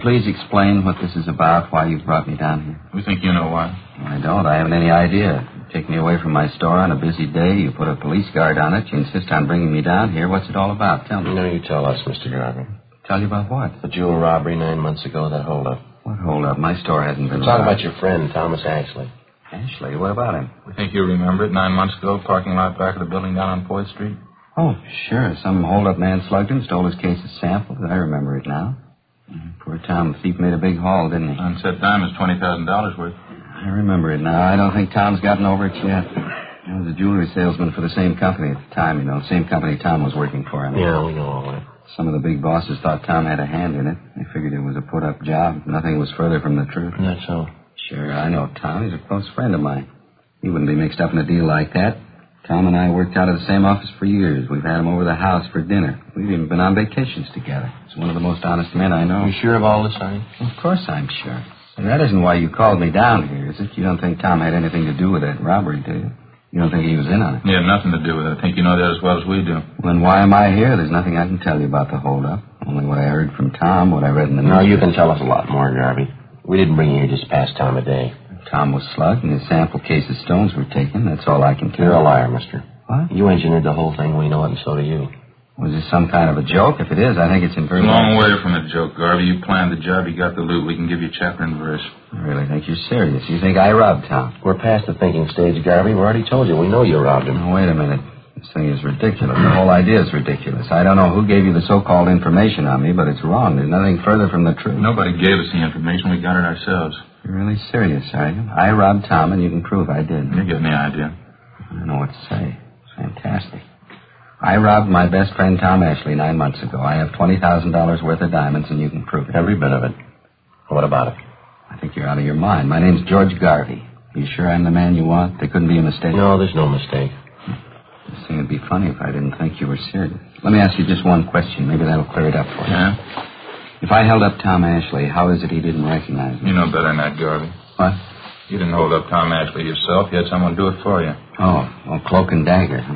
please explain what this is about, why you brought me down here? We think you know why. I don't. I haven't any idea. You take me away from my store on a busy day. You put a police guard on it. You insist on bringing me down here. What's it all about? Tell me. No, you tell us, Mr. Garvey. Tell you about what? The jewel robbery 9 months ago, that holdup. What holdup? My store hasn't been Talk robbed. about your friend, Thomas Ashley. Ashley? What about him? We think you remember it. 9 months ago, parking lot back of the building down on Fourth Street. Oh, sure. Some holdup man slugged him, stole his case of samples. I remember it now. Poor Tom, the thief made a big haul, didn't he? Unset diamonds, $20,000 worth. I remember it now. I don't think Tom's gotten over it yet. I was a jewelry salesman for the same company at the time, Same company Tom was working for. Yeah, we know all that. Some of the big bosses thought Tom had a hand in it. They figured it was a put-up job. Nothing was further from the truth. That's so. Sure, I know Tom. He's a close friend of mine. He wouldn't be mixed up in a deal like that. Tom and I worked out of the same office for years. We've had him over the house for dinner. We've even been on vacations together. He's one of the most honest men I know. You sure of all this, honey? Of course I'm sure. And that isn't why you called me down here, is it? You don't think Tom had anything to do with that robbery, do you? You don't think he was in on it? He had nothing to do with it. I think you know that as well as we do. Well, then why am I here? There's nothing I can tell you about the holdup. Only what I heard from Tom, what I read in the news. No, you can tell us a lot more, Garvey. We didn't bring you here just to pass time of day. Tom was slugged and his sample case of stones were taken. That's all I can tell you. You're a liar, mister. What? You engineered the whole thing. We know it, and so do you. Was this some kind of a joke? If it is, I think it's in It's a long way from a joke, Garvey. You planned the job. You got the loot. We can give you chapter and verse. I really think you're serious. You think I robbed Tom? We're past the thinking stage, Garvey. We already told you. We know you robbed him. Now, wait a minute. This thing is ridiculous. The whole idea is ridiculous. I don't know who gave you the so-called information on me, but it's wrong. There's nothing further from the truth. Nobody gave us the information. We got it ourselves. You're really serious, are you? I robbed Tom, and you can prove I did. You're getting the idea. I don't know what to say. It's fantastic. I robbed my best friend Tom Ashley 9 months ago. I have $20,000 worth of diamonds, and you can prove it. Every bit of it. What about it? I think you're out of your mind. My name's George Garvey. You sure I'm the man you want? There couldn't be a mistake? No, there's no mistake. This thing would be funny if I didn't think you were serious. Let me ask you just one question. Maybe that'll clear it up for you. Yeah? If I held up Tom Ashley, how is it he didn't recognize me? You know better than that, Garvey. What? You didn't hold up Tom Ashley yourself. You had someone do it for you. Oh, cloak and dagger. Huh?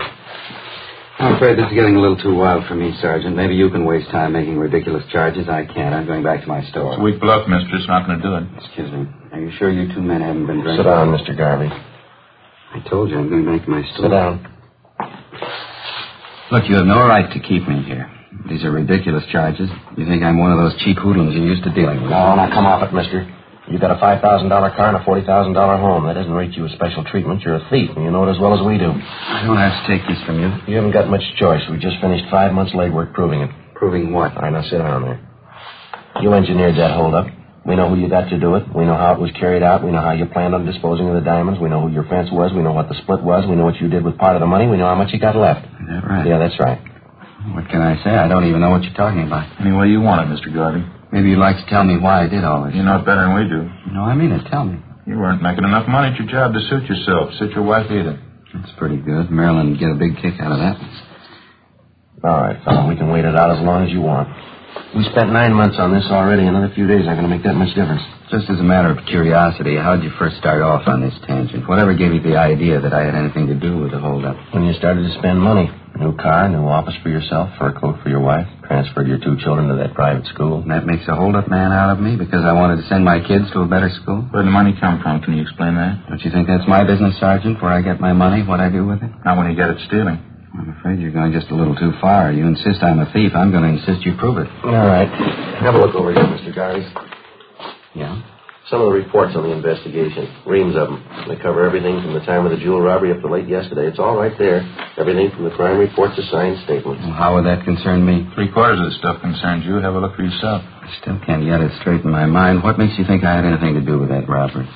I'm afraid this is getting a little too wild for me, Sergeant. Maybe you can waste time making ridiculous charges. I can't. I'm going back to my store. It's a weak bluff, mister. It's not going to do it. Excuse me. Are you sure you two men haven't been drinking? Sit down, Mr. Garvey. I told you I'm going back to my store. Sit down. Look, you have no right to keep me here. These are ridiculous charges. You think I'm one of those cheap hoodlums you're used to dealing with. No, now come off it, mister. You've got a $5,000 car and a $40,000 home. That doesn't rate you as special treatment. You're a thief, and you know it as well as we do. I don't have to take this from you. You haven't got much choice. We just finished 5 months' legwork proving it. Proving what? All right, now sit down there. You engineered that holdup. We know who you got to do it. We know how it was carried out. We know how you planned on disposing of the diamonds. We know who your fence was. We know what the split was. We know what you did with part of the money. We know how much you got left. Is that right? Yeah, that's right. What can I say? I don't even know what you're talking about. Any way you want it, Mr. Garvey. Maybe you'd like to tell me why I did all this. You know it better than we do. No, I mean it. Tell me. You weren't making enough money at your job to suit yourself. Suit your wife either. That's pretty good. Marilyn would get a big kick out of that. All right, fella. We can wait it out as long as you want. We spent 9 months on this already. Another few days aren't going to make that much difference. Just as a matter of curiosity, how did you first start off on this tangent? Whatever gave you the idea that I had anything to do with the holdup? When you started to spend money. New car, new office for yourself, fur coat for your wife, transferred your 2 children to that private school. And that makes a holdup man out of me because I wanted to send my kids to a better school? Where'd the money come from? Can you explain that? Don't you think that's my business, Sergeant, where I get my money, what I do with it? Not when you get it stealing. I'm afraid you're going just a little too far. You insist I'm a thief. I'm going to insist you prove it. All right. Have a look over here, Mr. Garvey. Yeah? Some of the reports on the investigation. Reams of them. They cover everything from the time of the jewel robbery up to late yesterday. It's all right there. Everything from the crime reports to signed statements. Well, how would that concern me? 3/4 of the stuff concerns you. Have a look for yourself. I still can't get it straight in my mind. What makes you think I had anything to do with that robbery?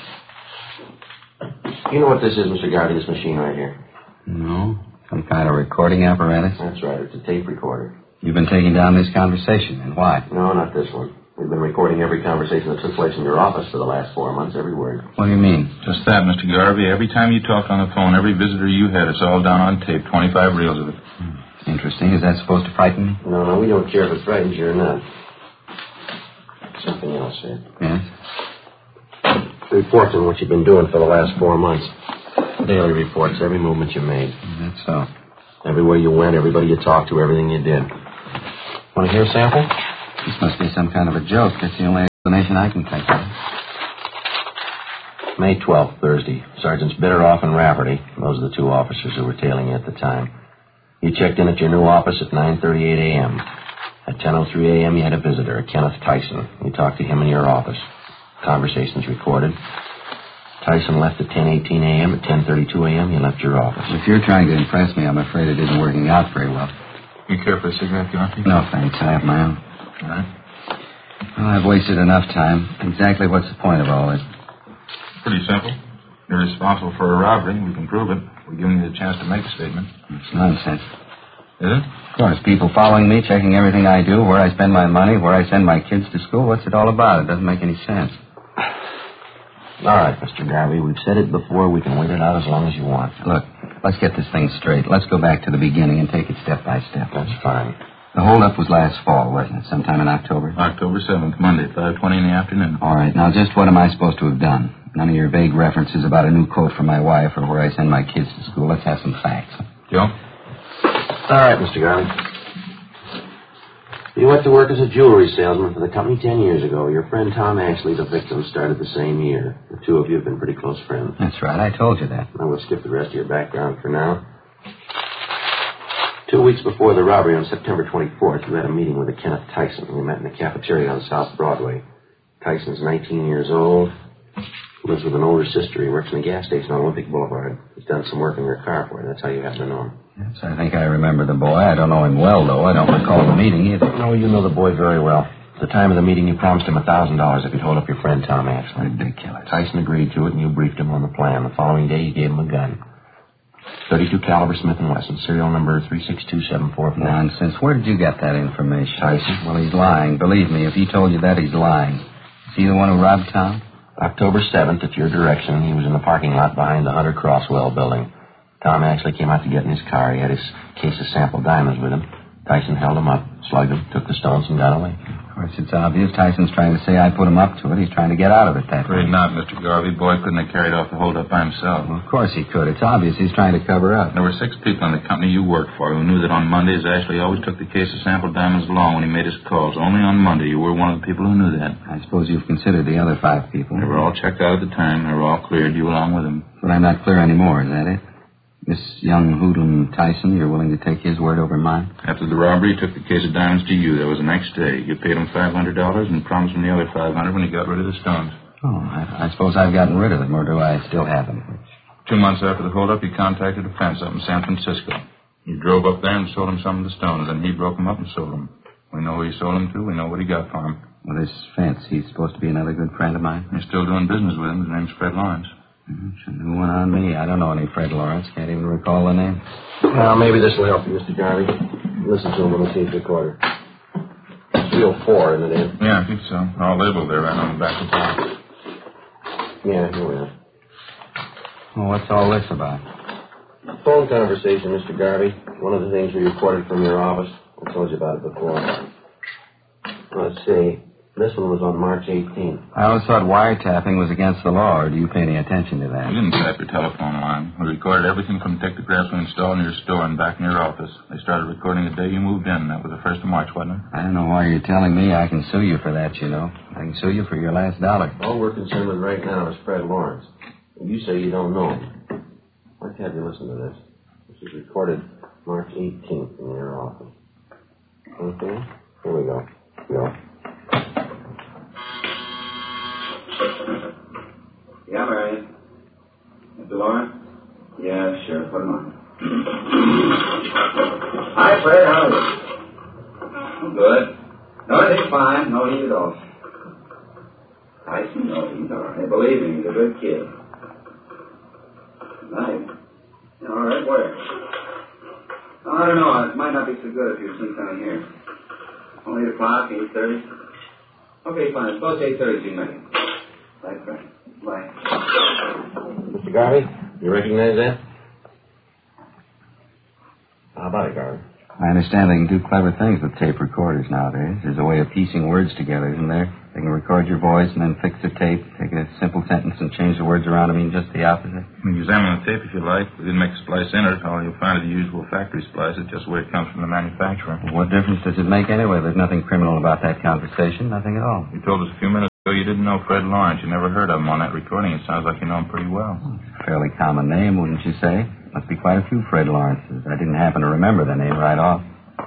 You know what this is, Mr. Garvey, this machine right here? No. Some kind of recording apparatus? That's right. It's a tape recorder. You've been taking down this conversation, and why? No, not this one. We've been recording every conversation that took place in your office for the last 4 months, every word. What do you mean? Just that, Mr. Garvey. Every time you talked on the phone, every visitor you had, it's all down on tape. 25 reels of it. Interesting. Is that supposed to frighten me? No, we don't care if it frightens you or not. Something else here. Yes? Reports on what you've been doing for the last 4 months. Daily reports, every movement you made. That's so. Everywhere you went, everybody you talked to, everything you did. Want to hear a sample? This must be some kind of a joke. That's the only Explanation I can think of. May 12th, Thursday. Sergeants Bitteroff and Rafferty, those are the two officers who were tailing you at the time. You checked in at your new office at 9:38 a.m. At 10:03 a.m., you had a visitor, a Kenneth Tyson. You talked to him in your office. Conversations recorded. Tyson left at 10:18 a.m. At 10:32 a.m., you left your office. If you're trying to impress me, I'm afraid it isn't working out very well. You care for a cigarette, Garvey? No, thanks. I have my own. All right. Well, I've wasted enough time. Exactly what's the point of all this? Pretty simple. You're responsible for a robbery. We can prove it. We're giving you the chance to make a statement. It's nonsense. Is it? Of course, people following me, checking everything I do, where I spend my money, where I send my kids to school. What's it all about? It doesn't make any sense. All right, Mr. Garvey, we've said it before. We can wait it out as long as you want. Look, let's get this thing straight. Let's go back to the beginning and take it step by step. That's fine. The holdup was last fall, wasn't it? Sometime in October? October 7th, Monday, 5:20 in the afternoon. All right. Now, just what am I supposed to have done? None of your vague references about a new coat for my wife or where I send my kids to school. Let's have some facts. Joe? All right, Mr. Garvey. You went to work as a jewelry salesman for the company 10 years ago. Your friend Tom Ashley, the victim, started the same year. The two of you have been pretty close friends. That's right. I told you that. I will skip the rest of your background for now. 2 weeks before the robbery on September 24th, you had a meeting with a Kenneth Tyson. You met in the cafeteria on South Broadway. Tyson's 19 years old. Lives with an older sister. He works in a gas station on Olympic Boulevard. He's done some work in your car for you. That's how you happen to know him. Yes, I think I remember the boy. I don't know him well, though. I don't recall the meeting either. No, you know the boy very well. At the time of the meeting, you promised him $1,000 if he'd hold up your friend Tom Ashley. Ridiculous. Tyson agreed to it, and you briefed him on the plan. The following day, you gave him a gun. .32 caliber Smith & Wesson, serial number 362744. Nonsense. Where did you get that information? Tyson. Well, he's lying. Believe me, if he told you that, he's lying. Is he the one who robbed Tom? October 7th, at your direction, he was in the parking lot behind the Hunter Crosswell building. Tom actually came out to get in his car. He had his case of sample diamonds with him. Tyson held him up, slugged him, took the stones, and got away. Of course, it's obvious. Tyson's trying to say I put him up to it. He's trying to get out of it that way. Afraid not, Mr. Garvey. Boy couldn't have carried off the holdup by himself. Well, of course he could. It's obvious he's trying to cover up. There were 6 people in the company you worked for who knew that on Mondays Ashley always took the case of sample diamonds along when he made his calls. Only on Monday you were one of the people who knew that. I suppose you've considered the other 5 people. They were all checked out at the time. They were all cleared, you along with them. But I'm not clear anymore, is that it? This young hoodlum Tyson, you're willing to take his word over mine? After the robbery, he took the case of diamonds to you. That was the next day. You paid him $500 and promised him the other $500 when he got rid of the stones. Oh, I suppose I've gotten rid of them, or do I still have them? 2 months after the holdup, you contacted a fence up in San Francisco. You drove up there and sold him some of the stones, and he broke them up and sold them. We know who he sold them to. We know what he got for him. Well, this Fence, he's supposed to be another good friend of mine. You're still doing business with him. His name's Fred Lawrence. Who went on me? I don't know any Fred Lawrence. Can't even recall the name. Well, maybe this will help you, Mr. Garvey. Listen to him on the tape recorder. 304, isn't it? Yeah, I think so. All labeled there right on the back of the box. Yeah, here we are. Well, what's all this about? Phone conversation, Mr. Garvey. One of the things we recorded from your office. I told you about it before. Let's see. This one was on March 18th. I always thought wiretapping was against the law, or do you pay any attention to that? We didn't tap your telephone line. We recorded everything from pictographs we installed in your store and back in your office. They started recording the day you moved in. That was the 1st of March, wasn't it? I don't know why you're telling me. I can sue you for that, you know. I can sue you for your last dollar. All we're concerned with right now is Fred Lawrence. You say you don't know him. Let's have you listen to this. This was recorded March 18th in your office. Okay? Here we go. Go. Yeah, Marion. Mr. Lawrence? Yeah, sure. Put him on. Hi, Fred. How are you? I'm good. No, he's fine. No, he's off. Tyson? No, he's all right. Believe me, he's a good kid. Nice. All right, where? Oh, I don't know. It might not be so good if you're sneaking down here. Only 8 o'clock, 8:30. Okay, fine. Suppose 8:30 you make. Bye, Fred. Bye. Mr. Garvey, you recognize that? How about it, Garvey? I understand they can do clever things with tape recorders nowadays. There's a way of piecing words together, isn't there? They can record your voice and then fix the tape, take a simple sentence and change the words around to mean just the opposite. You can examine the tape if you like. We didn't make a splice in it. All you'll find is the usual factory splice. It's just the way it comes from the manufacturer. Well, what difference does it make anyway? There's nothing criminal about that conversation, nothing at all. You told us a few minutes you didn't know Fred Lawrence. You never heard of him on that recording. It sounds like you know him pretty well. Fairly common name, wouldn't you say? Must be quite a few Fred Lawrences. I didn't happen to remember the name right off.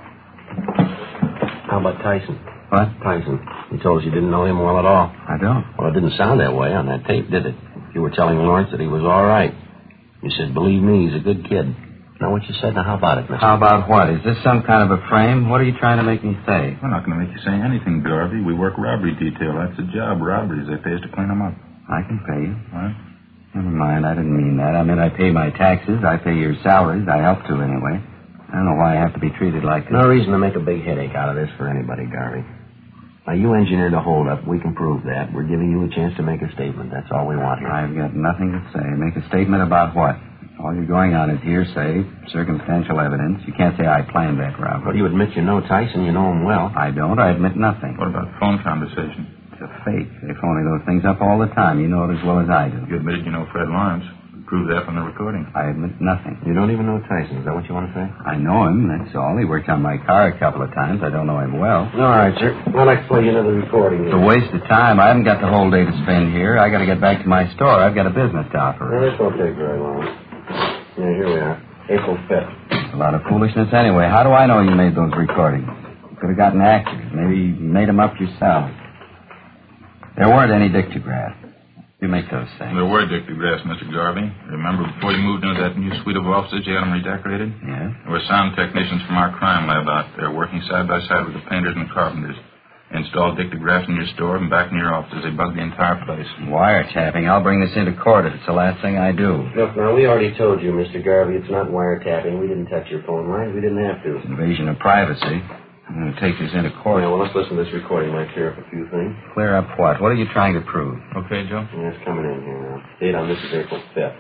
How about Tyson? What? Tyson. You told us you didn't know him well at all. I don't. Well, it didn't sound that way on that tape, did it? You were telling Lawrence that he was all right. You said, believe me, he's a good kid. Now, what you said, now how about it, mister? How about what? Is this some kind of a frame? What are you trying to make me say? We're not going to make you say anything, Garvey. We work robbery detail. That's the job, robberies. They pay us to clean them up. I can pay you. What? Never mind, I didn't mean that. I meant I pay my taxes, I pay your salaries. I help to, anyway. I don't know why I have to be treated like this. No reason to make a big headache out of this for anybody, Garvey. Now, you engineered a holdup. We can prove that. We're giving you a chance to make a statement. That's all we want here. I've got nothing to say. Make a statement about what? All you're going on is hearsay, circumstantial evidence. You can't say I planned that robbery. Well, you admit you know Tyson. You know him well. I don't. I admit nothing. What about phone conversation? It's a fake. They phony those things up all the time. You know it as well as I do. You admitted you know Fred Lawrence. Prove that from the recording. I admit nothing. You don't even know Tyson. Is that what you want to say? I know him, that's all. He worked on my car a couple of times. I don't know him well. All right, sir. I'd like to play you another recording. It's a waste of time. I haven't got the whole day to spend here. I got to get back to my store. I've got a business to Well, operate. this won't take very long. Yeah, here we are. April 5th. A lot of foolishness anyway. How do I know you made those recordings? You could have gotten actors. Maybe you made them up yourself. There weren't any dictographs. You make those things. There were dictographs, Mr. Garvey. Remember, before you moved into that new suite of offices, you had them redecorated? Yeah? There were sound technicians from our crime lab out there working side by side with the painters and the carpenters. They installed dictographs in your store and back in your offices. They bugged the entire place. Wiretapping. I'll bring this into court if it's the last thing I do. Look, now, we already told you, Mr. Garvey, it's not wiretapping. We didn't touch your phone lines. We didn't have to. Invasion of privacy. I'm going to take this into court. Yeah, well, let's listen to this recording. Might clear up a few things. Clear up what? What are you trying to prove? Okay, Joe? Yeah, it's coming in here now. Date on this is April 5th.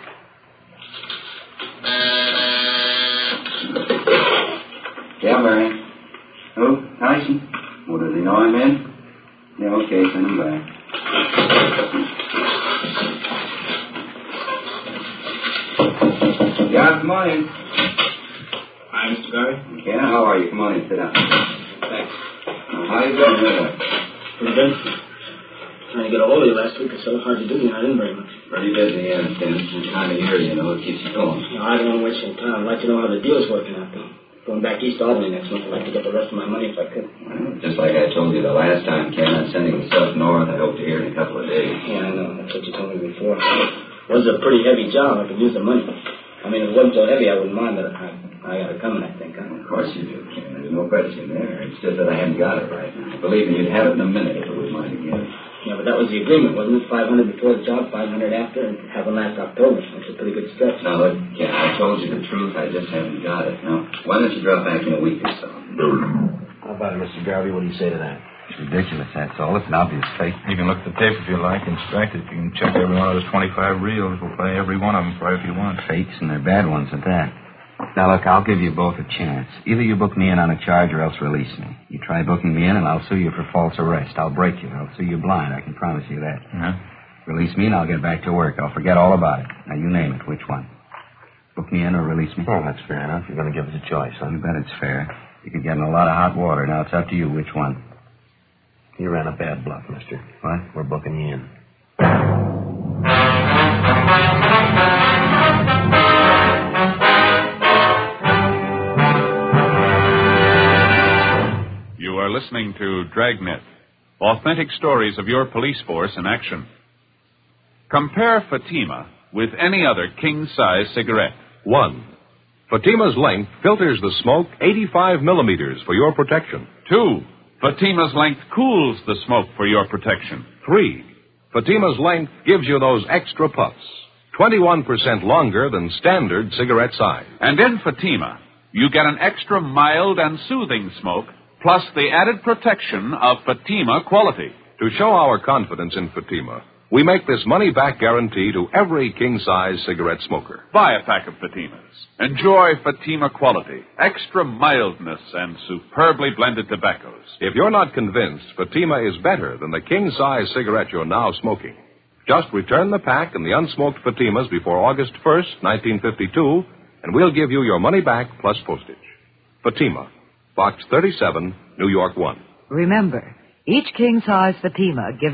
Yeah, Marion. Who? Tyson? Well, does he know I'm in? Yeah, okay, send him back. Yeah, good morning. Hi, Mr. Garvey. Yeah, how are you? Come on in, sit down. Thanks. How you doing there? Pretty good. Trying to get a hold of you last week. It's so hard to do. You're not in very much. Pretty busy, I understand. It's the time of year, you know. It keeps you going. You know, I don't want to waste any time. I'd like to know how the deal's working out, though. Going back east to Albany next month. I'd like to get the rest of my money if I could. Well, just like I told you the last time, Ken, I'm sending the stuff north. I hope to hear in a couple of days. Yeah, I know. That's what you told me before. It was a pretty heavy job. I could use the money. I mean, if it wasn't so heavy, I wouldn't mind, but I got it coming, I think. Huh? Of course you do, Ken. There's no question there. It's just that I haven't got it right now. Believe me, you'd have it in a minute if it was mine again. Yeah, but that was the agreement, wasn't it? 500 before the job, 500 after, and have one last October. That's a pretty good stretch. Now, look, Ken, I told you the truth. I just haven't got it. Now, why don't you drop back in a week or so? How about it, Mr. Garvey? What do you say to that? It's ridiculous, that's all. It's an obvious fake. You can look at the tape if you like, inspect it. You can check every one of those 25 reels. We'll play every one of them for you if you want. Fakes, and they're bad ones at that. Now, look, I'll give you both a chance. Either you book me in on a charge or else release me. You try booking me in, and I'll sue you for false arrest. I'll break you. I'll sue you blind. I can promise you that. Yeah? Release me, and I'll get back to work. I'll forget all about it. Now, you name it. Which one? Book me in or release me? Oh, that's fair enough. You're going to give us a choice, huh? You bet it's fair. You could get in a lot of hot water. Now, it's up to you. Which one? You ran a bad bluff, mister. What? We're booking you in. You are listening to Dragnet, authentic stories of your police force in action. Compare Fatima with any other king-size cigarette. 1. Fatima's length filters the smoke 85 millimeters for your protection. 2. Fatima's length cools the smoke for your protection. 3. Fatima's length gives you those extra puffs, 21% longer than standard cigarette size. And in Fatima, you get an extra mild and soothing smoke, plus the added protection of Fatima quality. To show our confidence in Fatima, we make this money-back guarantee to every king-size cigarette smoker. Buy a pack of Fatimas. Enjoy Fatima quality, extra mildness, and superbly blended tobaccos. If you're not convinced Fatima is better than the king-size cigarette you're now smoking, just return the pack and the unsmoked Fatimas before August 1st, 1952, and we'll give you your money back plus postage. Fatima, Box 37, New York 1. Remember, each king-size Fatima gives